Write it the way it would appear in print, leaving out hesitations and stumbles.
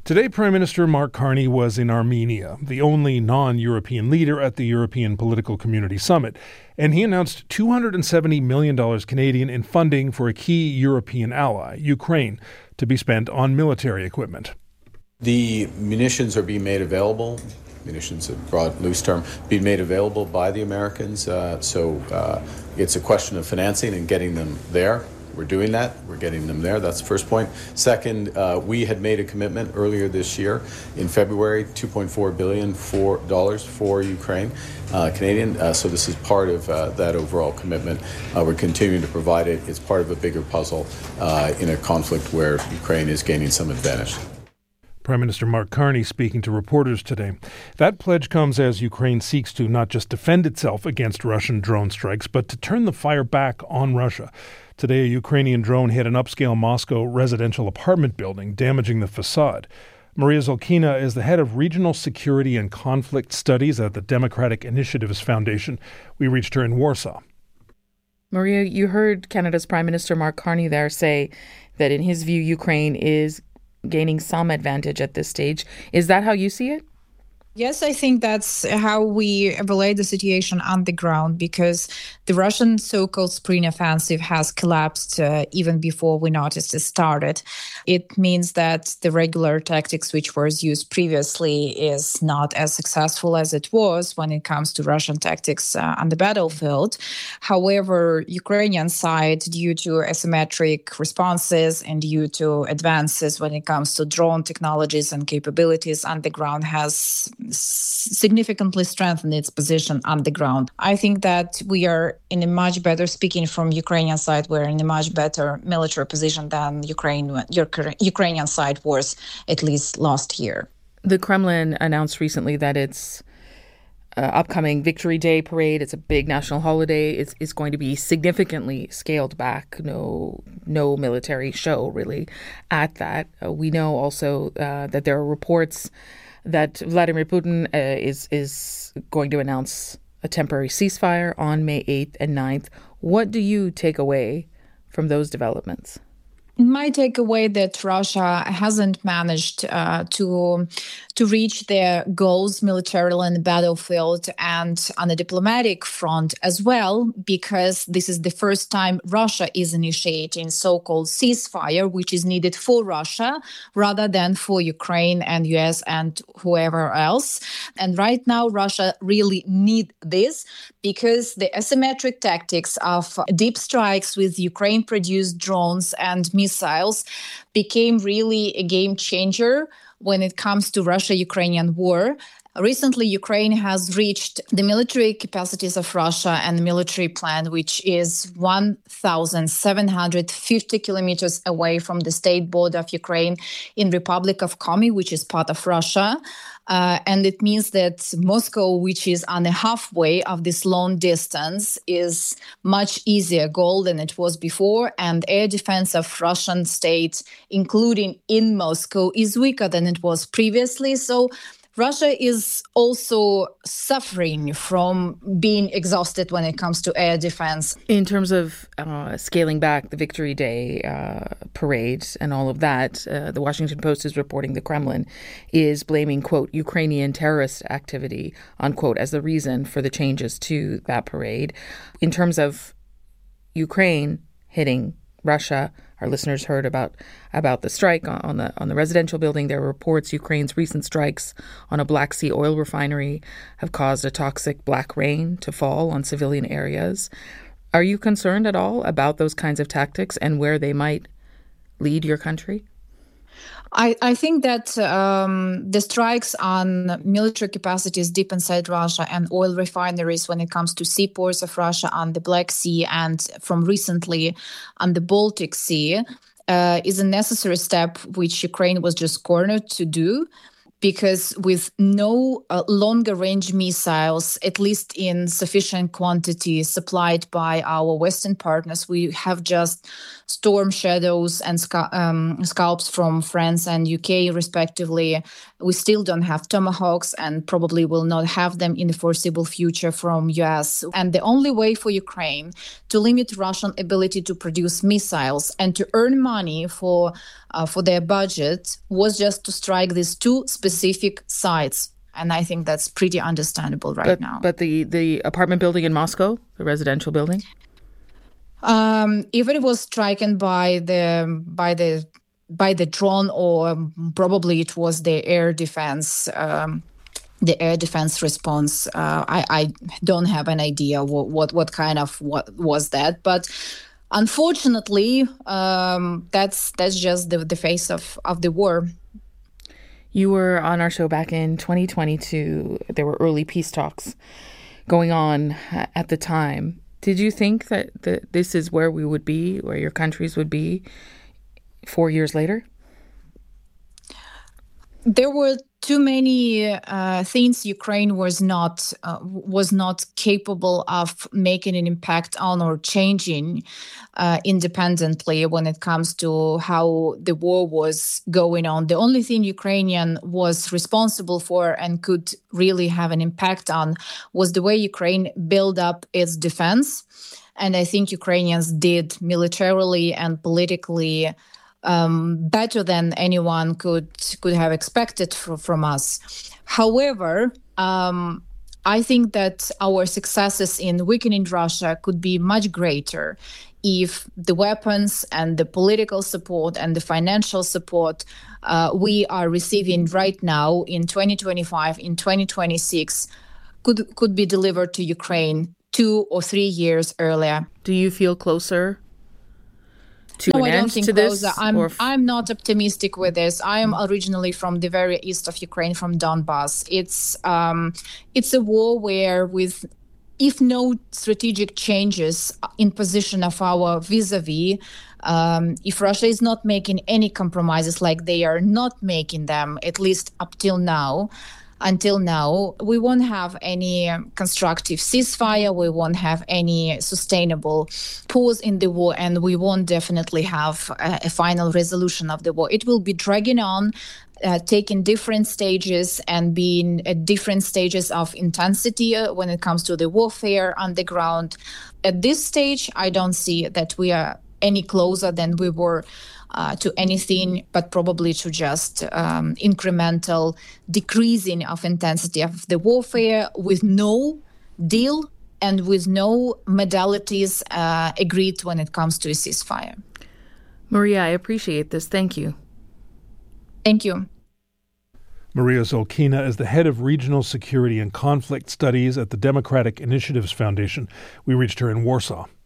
Today, Prime Minister Mark Carney was in Armenia, the only non-European leader at the European Political Community Summit, and he announced $270 million Canadian in funding for a key European ally, Ukraine, to be spent on military equipment. The munitions are being made available. Munitions, a broad, loose term, being made available by the Americans. So it's a question of financing and getting them there. We're doing that. We're getting them there. That's the first point. Second, we had made a commitment earlier this year in February, $2.4 billion for Ukraine, Canadian. So this is part of that overall commitment. We're continuing to provide it. It's part of a bigger puzzle in a conflict where Ukraine is gaining some advantage. Prime Minister Mark Carney speaking to reporters today. That pledge comes as Ukraine seeks to not just defend itself against Russian drone strikes, but to turn the fire back on Russia. Today, a Ukrainian drone hit an upscale Moscow residential apartment building, damaging the facade. Maria Zolkina is the head of Regional Security and Conflict Studies at the Democratic Initiatives Foundation. We reached her in Warsaw. Maria, you heard Canada's Prime Minister Mark Carney there say that in his view, Ukraine is gaining some advantage at this stage. Is that how you see it? Yes, I think that's how we evaluate the situation on the ground, because the Russian so-called spring offensive has collapsed even before we noticed it started. It means that the regular tactics which was used previously is not as successful as it was when it comes to Russian tactics on the battlefield. However, Ukrainian side, due to asymmetric responses and due to advances when it comes to drone technologies and capabilities on the ground, has significantly strengthened its position on the ground. I think that we are in a much better, speaking from Ukrainian side, we're in a much better military position than Ukrainian side was at least last year. The Kremlin announced recently that its upcoming Victory Day parade, it's a big national holiday, is going to be significantly scaled back. No military show really at that. We know also that there are reports that Vladimir Putin is going to announce a temporary ceasefire on May 8th and 9th. What do you take away from those developments? My takeaway that Russia hasn't managed to reach their goals militarily on the battlefield and on the diplomatic front as well, because this is the first time Russia is initiating so-called ceasefire, which is needed for Russia rather than for Ukraine and US and whoever else. And right now, Russia really need this because the asymmetric tactics of deep strikes with Ukraine-produced drones and missiles became really a game changer when it comes to Russia-Ukrainian war. Recently, Ukraine has reached the military capacities of Russia and the military plan, which is 1,750 kilometers away from the state border of Ukraine in Republic of Komi, which is part of Russia. And it means that Moscow, which is on the halfway of this long distance, is much easier goal than it was before. And air defense of Russian state, including in Moscow, is weaker than it was previously. So Russia is also suffering from being exhausted when it comes to air defense. In terms of scaling back the Victory Day parade and all of that, the Washington Post is reporting the Kremlin is blaming, quote, Ukrainian terrorist activity, unquote, as the reason for the changes to that parade. In terms of Ukraine hitting Russia, our listeners heard about the strike on the residential building. There are reports Ukraine's recent strikes on a Black Sea oil refinery have caused a toxic black rain to fall on civilian areas. Are you concerned at all about those kinds of tactics and where they might lead your country? I think that the strikes on military capacities deep inside Russia and oil refineries when it comes to seaports of Russia on the Black Sea and from recently on the Baltic Sea is a necessary step which Ukraine was just cornered to do. because with no longer range missiles, at least in sufficient quantity supplied by our Western partners, we have just Storm Shadows and Scalps from France and UK, respectively. We still don't have Tomahawks and probably will not have them in the foreseeable future from US. And the only way for Ukraine to limit Russian ability to produce missiles and to earn money for their budget was just to strike these two specific sites. And I think that's pretty understandable now. But the apartment building in Moscow, the residential building? If it was stricken by the drone, or probably it was the air defense, the air defense response, I don't have an idea what was that, but unfortunately, that's just the face of the war. You were on our show back in 2022. There were early peace talks going on at the time. Did you think that this is where we would be, where your countries would be 4 years later? There were too many things Ukraine was not capable of making an impact on or changing independently when it comes to how the war was going on. The only thing Ukrainian was responsible for and could really have an impact on was the way Ukraine built up its defense. And I think Ukrainians did militarily and politically better than anyone could have expected from us. However, I think that our successes in weakening Russia could be much greater if the weapons and the political support and the financial support we are receiving right now in 2025, in 2026, could be delivered to Ukraine 2 or 3 years earlier. Do you feel closer to an end to this? I'm not optimistic with this. I am originally from the very east of Ukraine, from Donbass. It's a war where, if no strategic changes in position of our vis-a-vis, if Russia is not making any compromises like they are not making them, at least until now, we won't have any constructive ceasefire, we won't have any sustainable pause in the war, and we won't definitely have a final resolution of the war. It will be dragging on, taking different stages and being at different stages of intensity when it comes to the warfare on the ground. At this stage, I don't see that we are any closer than we were to anything, but probably to just incremental decreasing of intensity of the warfare with no deal and with no modalities agreed when it comes to a ceasefire. Maria, I appreciate this. Thank you. Thank you. Maria Zolkina is the head of Regional Security and Conflict Studies at the Democratic Initiatives Foundation. We reached her in Warsaw.